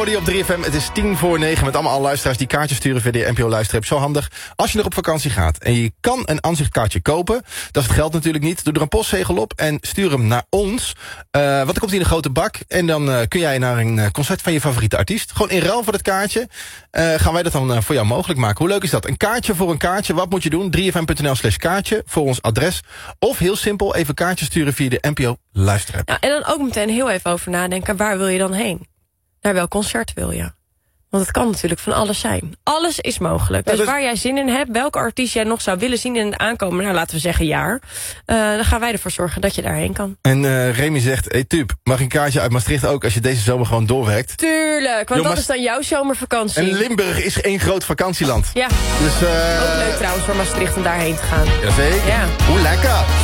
Op 3FM, het is 9:10 met allemaal luisteraars die kaartjes sturen via de NPO Luisterapp. Zo handig. Als je nog op vakantie gaat en je kan een aanzichtkaartje kopen, dat is het geld natuurlijk niet. Doe er een postzegel op en stuur hem naar ons. Want dan komt hij in een grote bak en dan kun jij naar een concert van je favoriete artiest. Gewoon in ruil voor het kaartje gaan wij dat dan voor jou mogelijk maken. Hoe leuk is dat? Een kaartje voor een kaartje. Wat moet je doen? 3fm.nl/kaartje voor ons adres. Of heel simpel even kaartjes sturen via de NPO Luisterapp. Ja, en dan ook meteen heel even over nadenken. Waar wil je dan heen? Naar welk concert wil je? Want het kan natuurlijk van alles zijn. Alles is mogelijk. Dus waar jij zin in hebt, welke artiest jij nog zou willen zien in het aankomende, nou laten we zeggen jaar, dan gaan wij ervoor zorgen dat je daarheen kan. En Remy zegt, hey Tuub, mag een kaartje uit Maastricht ook als je deze zomer gewoon doorwerkt? Tuurlijk, want dat is dan jouw zomervakantie. En Limburg is één groot vakantieland. Ja, dus, ook leuk trouwens voor Maastricht om daarheen te gaan. Jazeker. Ja. Hoe lekker.